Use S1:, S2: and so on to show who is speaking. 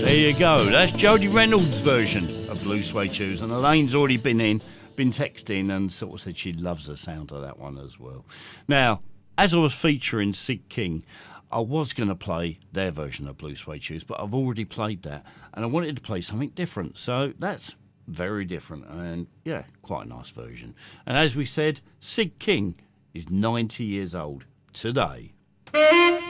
S1: There you go. That's Jodie Reynolds' version of Blue Suede Shoes. And Elaine's already been texting and sort of said she loves the sound of that one as well. Now, as I was featuring Sid King, I was going to play their version of Blue Suede Shoes, but I've already played that. And I wanted to play something different. So that's very different. And, yeah, quite a nice version. And as we said, Sid King is 90 years old today.